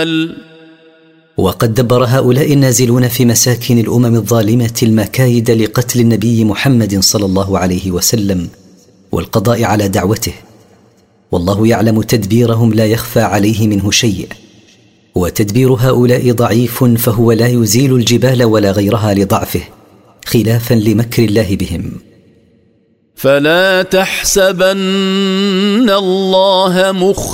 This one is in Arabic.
الجبل. وقد دبر هؤلاء النازلون في مساكن الأمم الظالمة المكايد لقتل النبي محمد صلى الله عليه وسلم والقضاء على دعوته، والله يعلم تدبيرهم لا يخفى عليه منه شيء، وتدبير هؤلاء ضعيف فهو لا يزيل الجبال ولا غيرها لضعفه، خلافا لمكر الله بهم. فلا تحسبن الله